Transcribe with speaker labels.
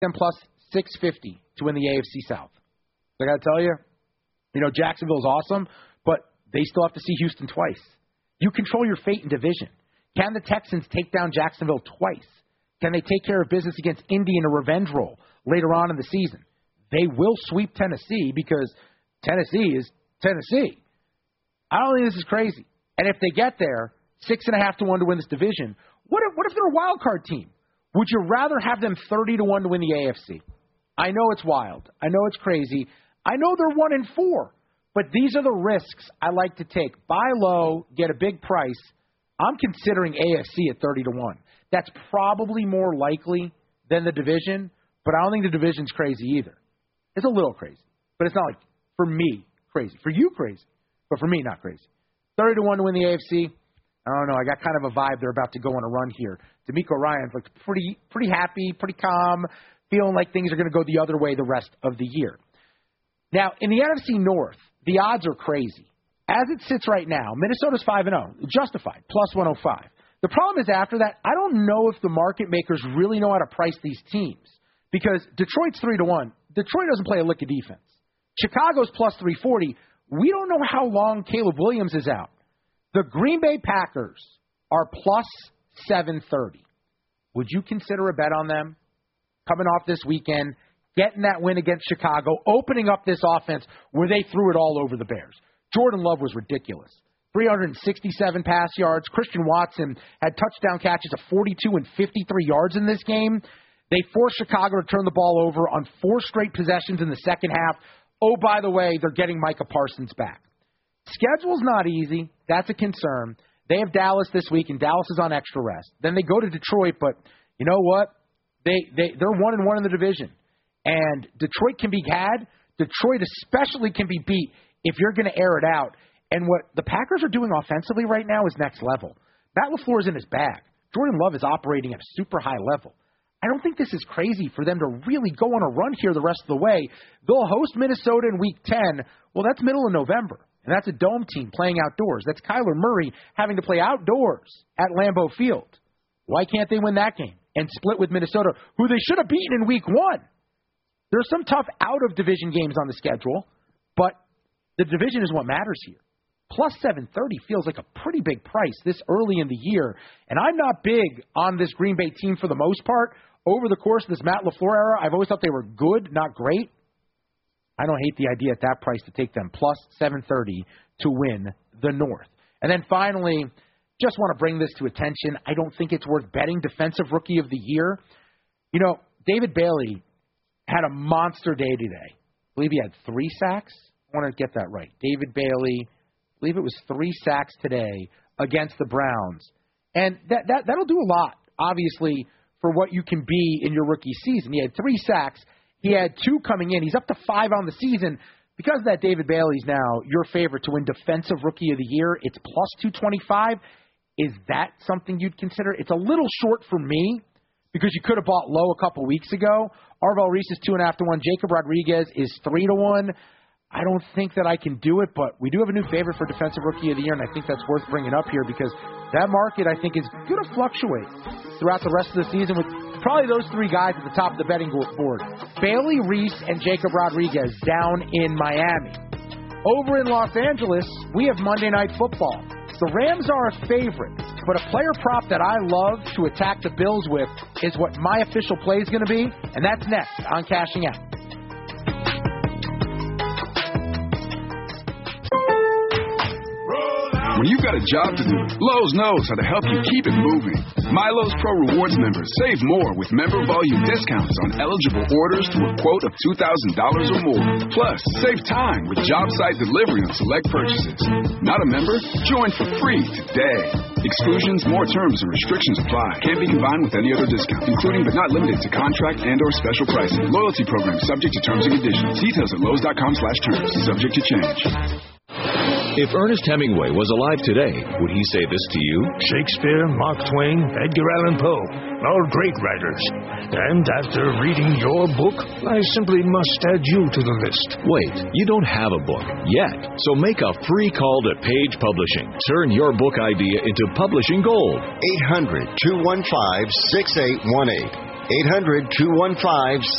Speaker 1: Them plus 650 to win the AFC South. I got to tell you, Jacksonville's awesome, but they still have to see Houston twice. You control your fate in division. Can the Texans take down Jacksonville twice? Can they take care of business against Indy in a revenge roll later on in the season? They will sweep Tennessee because Tennessee is Tennessee. I don't think this is crazy. And if they get there, 6.5 to 1 to win this division, what if they're a wild card team? Would you rather have them 30 to 1 to win the AFC? I know it's wild. I know it's crazy. I know they're 1-4. But these are the risks I like to take. Buy low, get a big price. I'm considering AFC at 30 to 1. That's probably more likely than the division, but I don't think the division's crazy either. It's a little crazy, but it's not like, for me, crazy. For you, crazy, but for me, not crazy. 30 to 1 to win the AFC. I don't know. I got kind of a vibe they're about to go on a run here. DeMeco Ryans looked pretty happy, pretty calm, feeling like things are going to go the other way the rest of the year. Now, in the NFC North, the odds are crazy. As it sits right now, Minnesota's 5-0, justified, plus 105. The problem is after that, I don't know if the market makers really know how to price these teams because Detroit's 3 to 1. Detroit doesn't play a lick of defense. Chicago's plus 340. We don't know how long Caleb Williams is out. The Green Bay Packers are plus 730. Would you consider a bet on them coming off this weekend, getting that win against Chicago, opening up this offense where they threw it all over the Bears? Jordan Love was ridiculous. 367 pass yards. Christian Watson had touchdown catches of 42 and 53 yards in this game. They forced Chicago to turn the ball over on 4 straight possessions in the second half. Oh, by the way, they're getting Micah Parsons back. Schedule's not easy. That's a concern. They have Dallas this week, and Dallas is on extra rest. Then they go to Detroit, but you know what? They're 1-1 in the division. And Detroit can be had. Detroit especially can be beat if you're going to air it out. And what the Packers are doing offensively right now is next level. Matt LaFleur is in his bag. Jordan Love is operating at a super high level. I don't think this is crazy for them to really go on a run here the rest of the way. They'll host Minnesota in Week 10. Well, that's middle of November, and that's a dome team playing outdoors. That's Kyler Murray having to play outdoors at Lambeau Field. Why can't they win that game and split with Minnesota, who they should have beaten in Week 1? There's some tough out-of-division games on the schedule, but the division is what matters here. Plus 730 feels like a pretty big price this early in the year. And I'm not big on this Green Bay team for the most part. Over the course of this Matt LaFleur era, I've always thought they were good, not great. I don't hate the idea at that price to take them plus 730 to win the North. And then finally, just want to bring this to attention. I don't think it's worth betting Defensive Rookie of the Year. David Bailey had a monster day today. I believe he had 3 sacks. I want to get that right. David Bailey, I believe it was 3 sacks today against the Browns. And that'll do a lot, obviously, for what you can be in your rookie season. He had 3 sacks. He had 2 coming in. He's up to 5 on the season. Because of that, David Bailey's now your favorite to win Defensive Rookie of the Year. It's plus 225. Is that something you'd consider? It's a little short for me because you could have bought low a couple weeks ago. Arvel Reese is 2.5 to 1. Jacob Rodriguez is 3 to 1. I don't think that I can do it, but we do have a new favorite for Defensive Rookie of the Year, and I think that's worth bringing up here because that market, I think, is going to fluctuate throughout the rest of the season with probably those 3 guys at the top of the betting board. Bailey, Reese, and Jacob Rodriguez down in Miami. Over in Los Angeles, we have Monday Night Football. The Rams are a favorite, but a player prop that I love to attack the Bills with is what my official play is going to be, and that's next on Cashing Out.
Speaker 2: When you've got a job to do, Lowe's knows how to help you keep it moving. MyLowe's Pro Rewards members save more with member volume discounts on eligible orders to a quote of $2,000 or more. Plus, save time with job site delivery on select purchases. Not a member? Join for free today. Exclusions, more terms, and restrictions apply. Can't be combined with any other discount, including but not limited to contract and or special pricing. Loyalty program subject to terms and conditions. Details at Lowe's.com/terms. Subject to change.
Speaker 3: If Ernest Hemingway was alive today, would he say this to you?
Speaker 4: Shakespeare, Mark Twain, Edgar Allan Poe, all great writers. And after reading your book, I simply must add you to the list.
Speaker 3: Wait, you don't have a book yet. So make a free call to Page Publishing. Turn your book idea into publishing gold.
Speaker 5: 800-215-6818.